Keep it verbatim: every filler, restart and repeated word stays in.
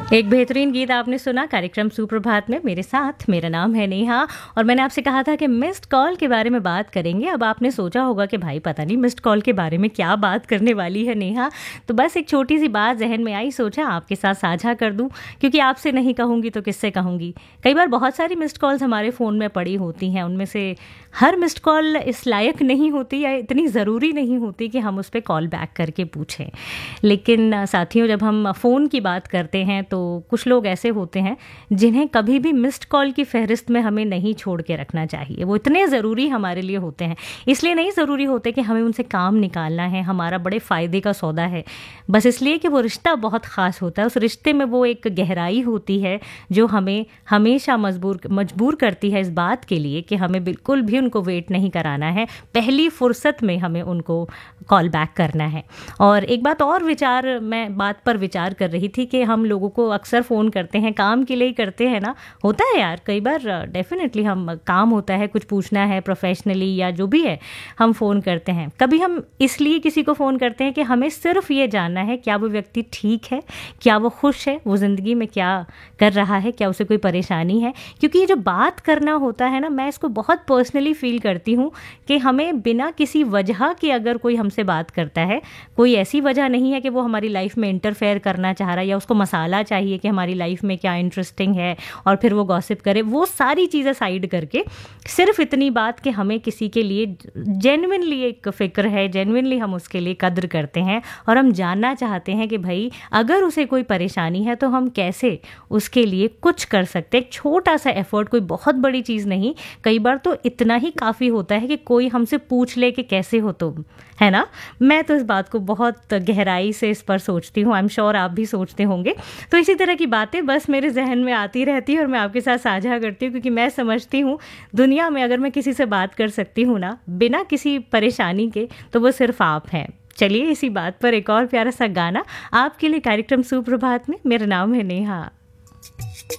एक बेहतरीन गीत आपने सुना कार्यक्रम सुप्रभात में मेरे साथ। मेरा नाम है नेहा और मैंने आपसे कहा था कि मिस्ड कॉल के बारे में बात करेंगे। अब आपने सोचा होगा कि भाई पता नहीं मिस्ड कॉल के बारे में क्या बात करने वाली है नेहा। तो बस एक छोटी सी बात जहन में आई, सोचा आपके साथ साझा कर दूं, क्योंकि आपसे नहीं कहूँगी तो किससे कहूँगी। कई बार बहुत सारी मिस्ड कॉल्स हमारे फ़ोन में पड़ी होती हैं, उनमें से हर मिस्ड कॉल इस लायक नहीं होती या इतनी ज़रूरी नहीं होती कि हम उस पर कॉल बैक करके पूछें। लेकिन साथियों, जब हम फ़ोन की बात करते हैं तो कुछ लोग ऐसे होते हैं जिन्हें कभी भी मिस्ड कॉल की फहरिस्त में हमें नहीं छोड़ के रखना चाहिए। वो इतने ज़रूरी हमारे लिए होते हैं, इसलिए नहीं ज़रूरी होते कि हमें उनसे काम निकालना है, हमारा बड़े फ़ायदे का सौदा है, बस इसलिए कि वो रिश्ता बहुत ख़ास होता है। उस रिश्ते में वो एक गहराई होती है जो हमें हमेशा मजबूर मजबूर करती है इस बात के लिए कि हमें बिल्कुल भी उनको वेट नहीं कराना है, पहली फुर्सत में हमें उनको कॉल बैक करना है। और एक बात और विचार मैं बात पर विचार कर रही थी कि हम लोगों को अक्सर फ़ोन करते हैं, काम के लिए ही करते हैं ना। होता है यार, कई बार डेफिनेटली हम काम होता है, कुछ पूछना है प्रोफेशनली या जो भी है, हम फ़ोन करते हैं। कभी हम इसलिए किसी को फ़ोन करते हैं कि हमें सिर्फ ये जानना है क्या वो व्यक्ति ठीक है, क्या वो खुश है, वो ज़िंदगी में क्या कर रहा है, क्या उसे कोई परेशानी है। क्योंकि ये जो बात करना होता है ना, मैं इसको बहुत पर्सनली फील करती हूँ कि हमें बिना किसी वजह के अगर कोई हमसे बात करता है, कोई ऐसी वजह नहीं है कि वो हमारी लाइफ में इंटरफेयर करना चाह रहा है या उसको मसाला चाहिए कि हमारी लाइफ में क्या इंटरेस्टिंग है और फिर वो गॉसिप करे, वो सारी चीज़ें साइड करके सिर्फ इतनी बात कि हमें किसी के लिए जेन्युइनली एक फ़िक्र है, जेन्युइनली हम उसके लिए कद्र करते हैं और हम जानना चाहते हैं कि भाई अगर उसे कोई परेशानी है तो हम कैसे उसके लिए कुछ कर सकते हैं। एक छोटा सा एफर्ट, कोई बहुत बड़ी चीज़ नहीं, कई बार तो इतना ही काफ़ी होता है कि कोई हमसे पूछ ले कि कैसे हो तुम, है ना। मैं तो इस बात को बहुत गहराई से इस पर सोचती हूँ, आई एम श्योर आप भी सोचते होंगे। तो इसी तरह की बातें बस मेरे जहन में आती रहती है और मैं आपके साथ साझा करती हूँ, क्योंकि मैं समझती हूँ दुनिया में अगर मैं किसी से बात कर सकती हूँ ना बिना किसी परेशानी के, तो वो सिर्फ आप हैं। चलिए इसी बात पर एक और प्यारा सा गाना आपके लिए कार्यक्रम सुप्रभात में। मेरा नाम है नेहा।